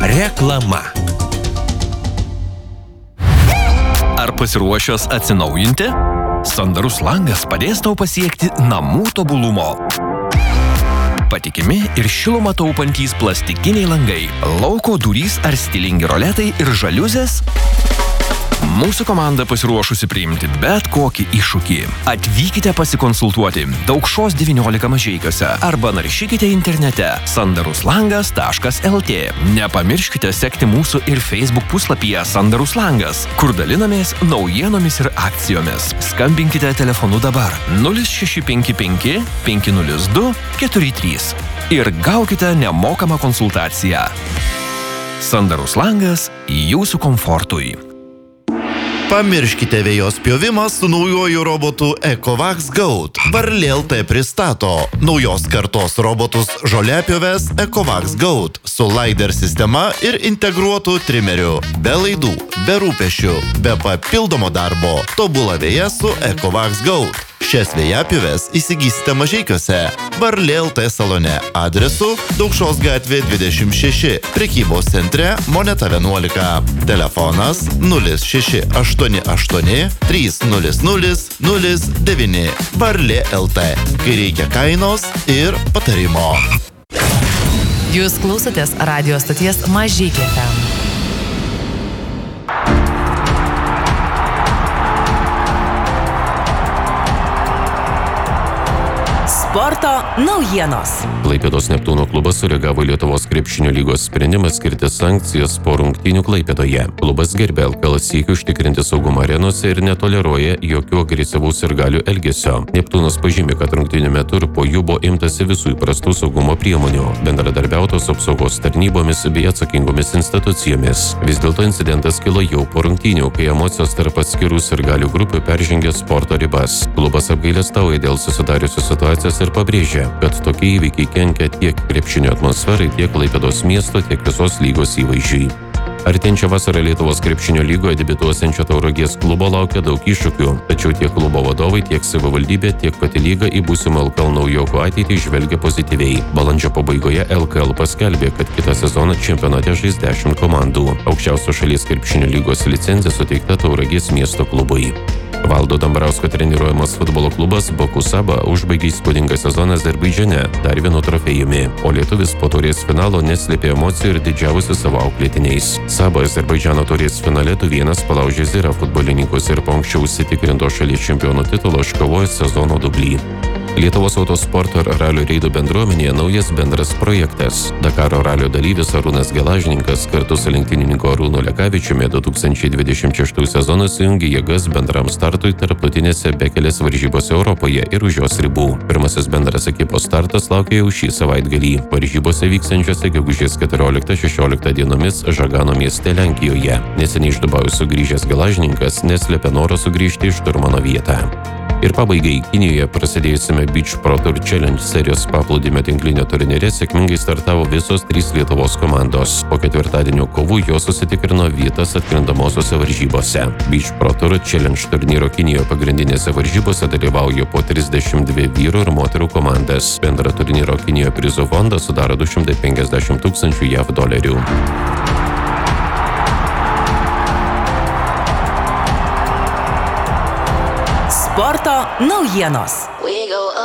Reklama. Ar pasiruošęs atsinaujinti? Sandarus langas padės tau pasiekti namų tobulumo. Patikimi ir šilumą taupantys plastikiniai langai, lauko durys ar stilingi roletai ir žaliuzės? Mūsų komanda pasiruošusi priimti bet kokį iššūkį. Atvykite pasikonsultuoti Daukšos 19 Mažeikiuose arba naršykite internete sandaruslangas.lt. Nepamirškite sekti mūsų ir Facebook puslapyje Sandarus langas, kur dalinamės naujienomis ir akcijomis. Skambinkite telefonu dabar 0655 502 43 ir gaukite nemokamą konsultaciją. Sandarus langas jūsų komfortui. Pamirškite vėjos pjovimą su naujoju robotu Ecovacs Goat. Varlė LT pristato naujos kartos robotus žoliapjovės Ecovacs Goat su LiDAR sistema ir integruotų trimeriu. Be laidų, be rūpesčių, be papildomo darbo. Tobula vėja su Ecovacs Goat. Šias vėjapjovės įsigysite Mažeikiuose, Varlė LT salone, adresu Daukšos gatvė 26, prekybos centre Moneta 11, telefonas 0688 300 09, Varlė LT, kai reikia kainos ir patarimo. Jūs klausotės radio stoties Mažeikiai FM. Sporto naujienos. Klaipėdos Neptūno klubas sureagavo Lietuvos krepšinio lygos sprendimą skirti sankcijas po rungtynių Klaipėdoje. Klubas gerbė LKL siekį užtikrinti saugumą arenose ir netoleruoja jokių agresyvaus sirgalių elgesio. Neptūnas pažymė, kad rungtynių metu ir po jų buvo imtasi visų įprastų saugumo priemonių, bendradarbiautos apsaugos tarnybomis bei atsakingomis institucijomis. Vis dėlto incidentas kilo jau po rungtynių, kai emocijos tarp atskirų sirgalių grupių peržengė sporto ribas. Klubas apgailestauja dėl susidariusios situacijos ir pabrėžia, kad tokie įvykiai kenkia tiek krepšinio atmosferai, tiek Klaipėdos miesto, tiek visos lygos įvaizdžiui. Artėjančią vasarą Lietuvos krepšinio lygoje debiutuosiančio Tauragės klubo laukia daug iššūkių, tačiau tiek klubo vadovai, tiek savivaldybė, tiek pati lyga į būsimą LKL naujokų ateitį žvelgia pozityviai. Balandžio pabaigoje LKL paskelbė, kad kitą sezoną čempionate žais 10 komandų. Aukščiausio šalies krepšinio lygos licencija suteikta Tauragės miesto klubui. Valdo Dambrausko treniruojamas futbolo klubas Baku Saba užbaigė įspūdingą sezoną Azerbaidžane dar vienu trofėjumi, o lietuvis po taurės finalo neslėpė emocijų ir didžiavosi savo auklėtiniais. Saba Azerbaidžano taurės finale 2-1 palaužė Zira futbolininkus ir po anksčiau užsitikrinto šalies čempionų titulo iškovojo sezono dublį. Lietuvos autosporto ir ralio reidų bendruomenėje naujas bendras projektas. Dakaro ralio dalyvis Arūnas Gelažninkas kartu su lenktynininku Arūnu Lekavičiumi 2026 sezoną sujungė jėgas bendram startui tarptautinėse bekelės varžybose Europoje ir už jos ribų. Pirmasis bendras ekipos startas laukia jau šį savaitgalį. Varžybose vyksiančiose gegužės 14-16 dienomis Žagano mieste Lenkijoje. Neseniai iš Dubajaus sugrįžęs Gelažninkas neslėpė noro sugrįžti į šturmano vietą. Ir pabaigai Kinijoje prasidėjusiame Beach Pro Tour Challenge serijos paplūdimio tinklinio turnyre sėkmingai startavo visos 3 Lietuvos komandos. Po ketvirtadienio kovų jos susitikrino vietas atkrintamosiose varžybose. Beach Pro Tour Challenge turnyro Kinijoje pagrindinėse varžybose dalyvauja po 32 vyrų ir moterų komandas. Bendrą turnyro Kinijoje prizų fondą sudaro 250 000 JAV dolerių. Sporto naujienos.